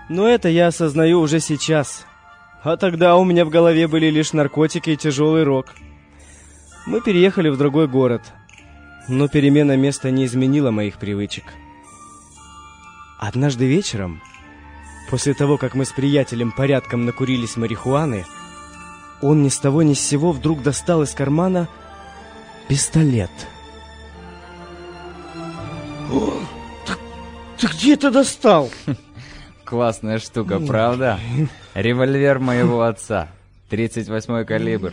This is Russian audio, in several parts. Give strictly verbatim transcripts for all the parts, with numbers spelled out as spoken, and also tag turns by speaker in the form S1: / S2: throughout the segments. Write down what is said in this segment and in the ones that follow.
S1: Но это я осознаю уже сейчас. А тогда у меня в голове были лишь наркотики и тяжелый рок. Мы переехали в другой город, но перемена места не изменила моих привычек. Однажды вечером, после того, как мы с приятелем порядком накурились марихуаны, он ни с того ни с сего вдруг достал из кармана пистолет. О, ты, ты где это достал?
S2: Классная штука, правда? Револьвер моего отца. тридцать восьмой калибр.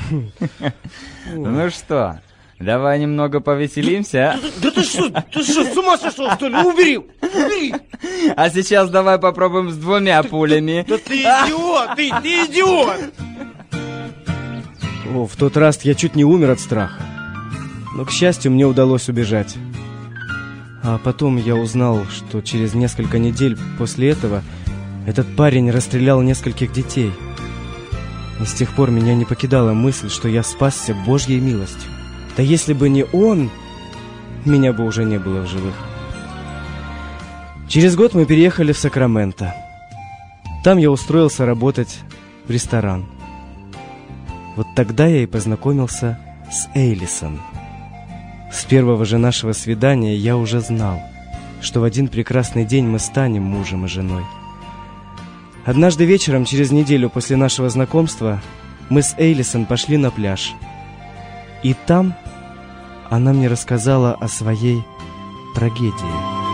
S2: Ну что, давай немного повеселимся, а?
S1: Да ты что, ты что, с ума сошел, что ли? Убери, убери!
S2: А сейчас давай попробуем с двумя пулями.
S1: Да ты идиот, ты, ты идиот! О, в тот раз я чуть не умер от страха. Но, к счастью, мне удалось убежать. А потом я узнал, что через несколько недель после этого этот парень расстрелял нескольких детей. И с тех пор меня не покидала мысль, что я спасся Божьей милостью. Да если бы не он, меня бы уже не было в живых. Через год мы переехали в Сакраменто. Там я устроился работать в ресторан. Вот тогда я и познакомился с Эйлисон. С первого же нашего свидания я уже знал, что в один прекрасный день мы станем мужем и женой. Однажды вечером, через неделю после нашего знакомства, мы с Эйлисон пошли на пляж. И там она мне рассказала о своей трагедии.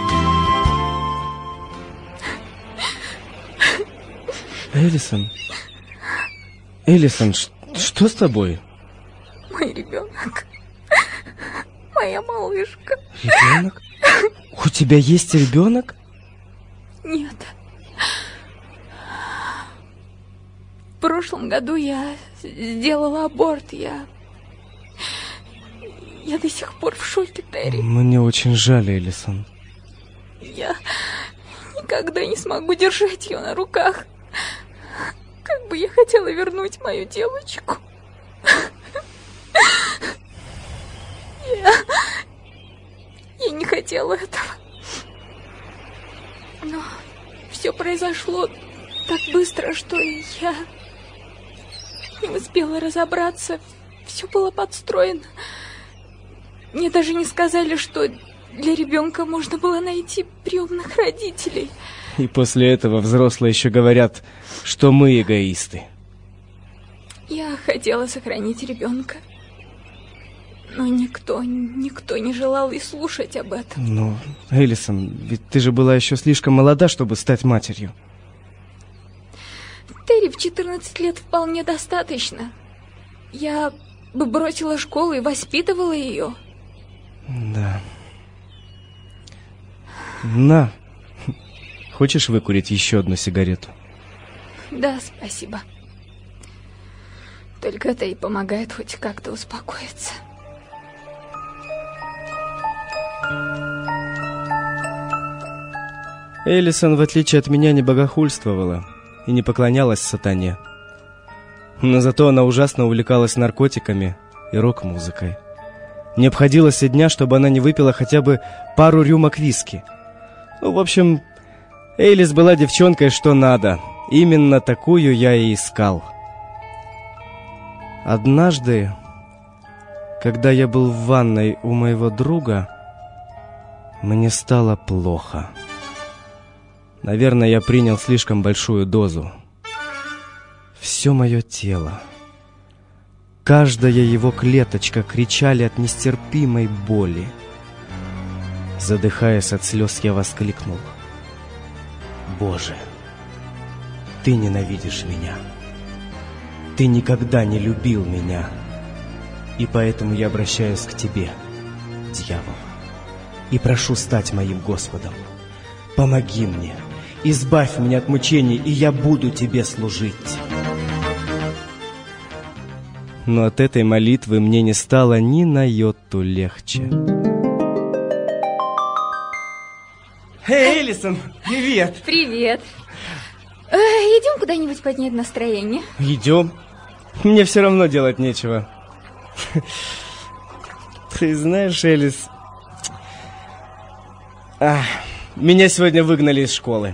S1: Эйлисон? Эйлисон, что с тобой?
S3: Мой ребенок. Моя малышка.
S1: Ребенок? У тебя есть ребенок?
S3: Нет. В прошлом году я сделала аборт. Я... Я до сих пор в шоке, Терри.
S1: Мне очень жаль, Эйлисон.
S3: Я никогда не смогу держать ее на руках. Как бы я хотела вернуть мою девочку. Я... Я не хотела этого. Но все произошло так быстро, что я не успела разобраться. Все было подстроено. Мне даже не сказали, что для ребенка можно было найти приемных родителей.
S1: И после этого взрослые еще говорят, что мы эгоисты.
S3: Я хотела сохранить ребенка. Но никто, никто не желал и слушать об этом.
S1: Ну, Эйлисон, ведь ты же была еще слишком молода, чтобы стать матерью.
S3: Терри, в четырнадцать лет вполне достаточно. Я бы бросила школу и воспитывала ее.
S1: Да. На. Хочешь выкурить еще одну сигарету?
S3: Да, спасибо. Только это и помогает хоть как-то успокоиться.
S1: Эйлисон, в отличие от меня, не богохульствовала и не поклонялась сатане. Но зато она ужасно увлекалась наркотиками и рок-музыкой. Не обходилось и дня, чтобы она не выпила хотя бы пару рюмок виски. Ну, в общем, Эйлис была девчонкой что надо. Именно такую я и искал. Однажды, когда я был в ванной у моего друга, мне стало плохо. Наверное, я принял слишком большую дозу. Все мое тело, каждая его клеточка кричали от нестерпимой боли. Задыхаясь от слез, я воскликнул: «Боже, ты ненавидишь меня. Ты никогда не любил меня. И поэтому я обращаюсь к тебе, дьявол, и прошу стать моим Господом. Помоги мне, избавь меня от мучений, и я буду тебе служить». Но от этой молитвы мне не стало ни на йоту легче. Эй, Эйлисон, привет!
S3: Привет! Э, идем куда-нибудь поднять настроение?
S1: Идем. Мне все равно делать нечего. Ты знаешь, Элис, а, меня сегодня выгнали из школы.